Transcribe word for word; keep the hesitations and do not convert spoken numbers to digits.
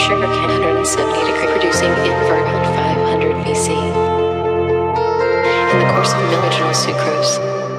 sugarcane one hundred seventy degree, producing invert around five hundred B C. In the course of millennial sucrose,